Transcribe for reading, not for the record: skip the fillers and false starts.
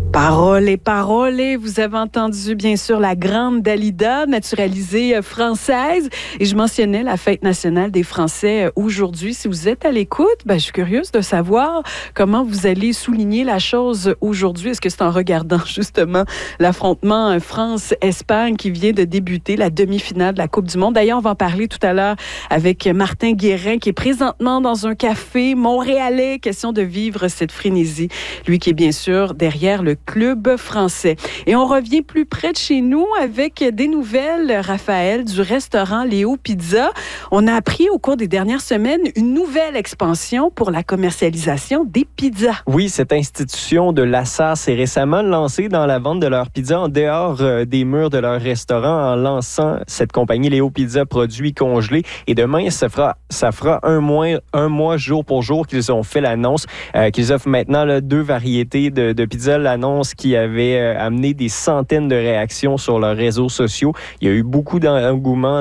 Paroles, vous avez entendu bien sûr la grande Dalida, naturalisée française. Et je mentionnais la fête nationale des Français aujourd'hui. Si vous êtes à l'écoute, je suis curieuse de savoir comment vous allez souligner la chose aujourd'hui. Est-ce que c'est en regardant justement l'affrontement France-Espagne qui vient de débuter, la demi-finale de la Coupe du Monde? D'ailleurs, on va en parler tout à l'heure avec Martin Guérin qui est présentement dans un café montréalais. Question de vivre cette frénésie. Lui qui est bien sûr derrière le Club français. Et on revient plus près de chez nous avec des nouvelles, Raphaël, du restaurant Léo Pizza. On a appris au cours des dernières semaines une nouvelle expansion pour la commercialisation des pizzas. Oui, cette institution de Lassalle s'est récemment lancée dans la vente de leurs pizzas en dehors des murs de leur restaurant en lançant cette compagnie Léo Pizza produits congelés. Et demain, ça fera un mois jour pour jour qu'ils ont fait l'annonce, qu'ils offrent maintenant 2 variétés de pizzas. L'annonce qui avait amené des centaines de réactions sur leurs réseaux sociaux. Il y a eu beaucoup d'engouement